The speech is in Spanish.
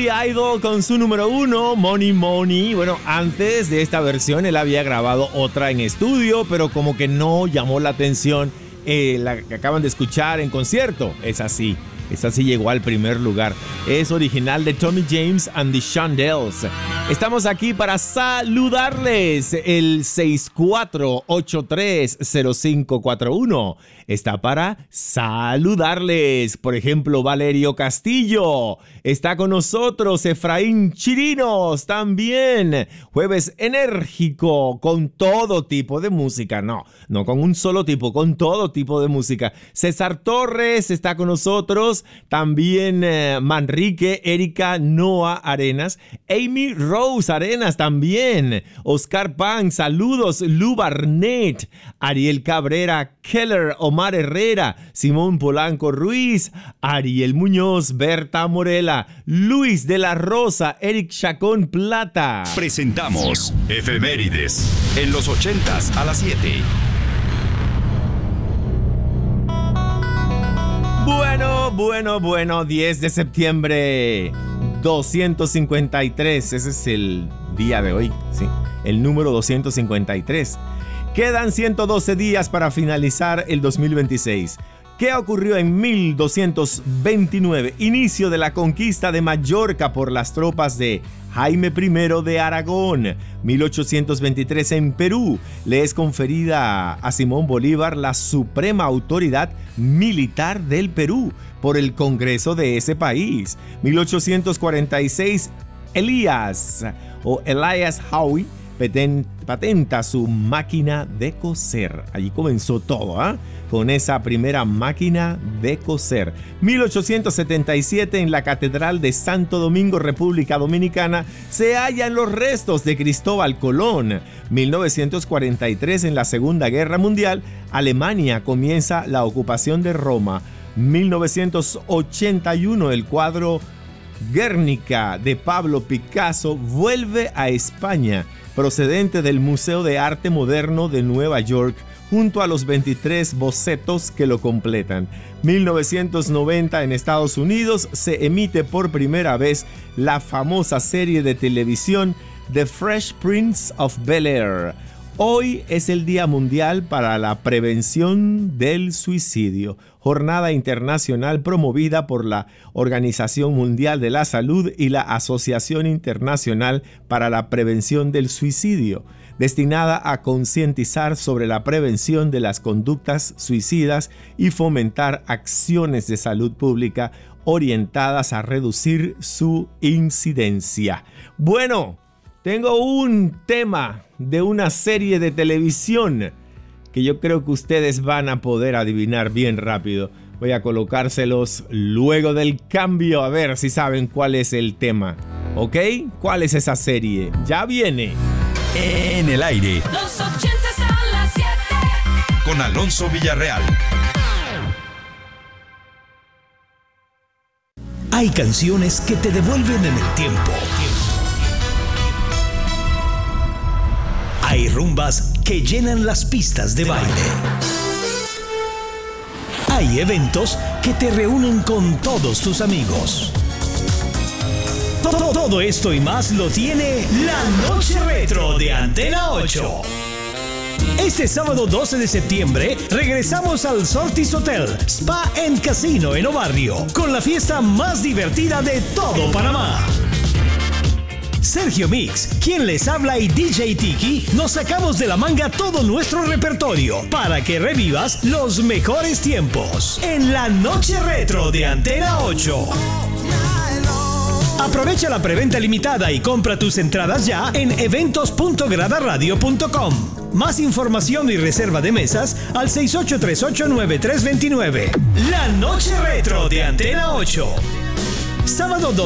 Billy Idol con su número 1, Money Money. Bueno, antes de esta versión él había grabado otra en estudio, pero como que no llamó la atención la que acaban de escuchar en concierto. Esa sí llegó al primer lugar. Es original de Tommy James and the Shondells. Estamos aquí para saludarles. El 64830541 está para saludarles. Por ejemplo, Valerio Castillo está con nosotros. Efraín Chirinos también. Jueves enérgico con todo tipo de música. No con un solo tipo, con todo tipo de música. César Torres está con nosotros. También Manrique, Erika, Noah Arenas, Amy Rose Arenas también, Oscar Pan, saludos, Lu Barnett, Ariel Cabrera, Keller, Omar Herrera, Simón Polanco Ruiz, Ariel Muñoz, Berta Morela, Luis de la Rosa, Eric Chacón Plata. Presentamos Efemérides en los 80s a las 7. Bueno, 10 de septiembre, 253, ese es el día de hoy, sí, el número 253. Quedan 112 días para finalizar el 2026. ¿Qué ocurrió en 1229? Inicio de la conquista de Mallorca por las tropas de Jaime I de Aragón. 1823 en Perú le es conferida a Simón Bolívar la suprema autoridad militar del Perú por el Congreso de ese país. 1846 Elias Howe patenta su máquina de coser. Allí comenzó todo, con esa primera máquina de coser. 1877 en la Catedral de Santo Domingo, República Dominicana, se hallan los restos de Cristóbal Colón. 1943 en la Segunda Guerra Mundial, Alemania comienza la ocupación de Roma. 1981 el cuadro Guernica de Pablo Picasso vuelve a España, procedente del Museo de Arte Moderno de Nueva York, junto a los 23 bocetos que lo completan. 1990 en Estados Unidos se emite por primera vez la famosa serie de televisión The Fresh Prince of Bel-Air. Hoy es el Día Mundial para la Prevención del Suicidio, jornada internacional promovida por la Organización Mundial de la Salud y la Asociación Internacional para la Prevención del Suicidio, destinada a concientizar sobre la prevención de las conductas suicidas y fomentar acciones de salud pública orientadas a reducir su incidencia. Bueno, tengo un tema de una serie de televisión que yo creo que ustedes van a poder adivinar bien rápido. Voy a colocárselos luego del cambio a ver si saben cuál es el tema. ¿Ok? ¿Cuál es esa serie? Ya viene. En el aire. Los 80s a las 7. Con Alonso Villarreal. Hay canciones que te devuelven en el tiempo. Hay rumbas que llenan las pistas de baile. Hay eventos que te reúnen con todos tus amigos. Todo esto y más lo tiene La Noche Retro de Antena 8. Este sábado 12 de septiembre regresamos al Sortis Hotel, Spa and Casino en Obarrio, con la fiesta más divertida de todo Panamá. Sergio Mix, quien les habla, y DJ Tiki nos sacamos de la manga todo nuestro repertorio para que revivas los mejores tiempos en La Noche Retro de Antena 8. Aprovecha la preventa limitada y compra tus entradas ya en eventos.gradaradio.com. Más información y reserva de mesas al 68389329. La Noche Retro de Antena 8. Sábado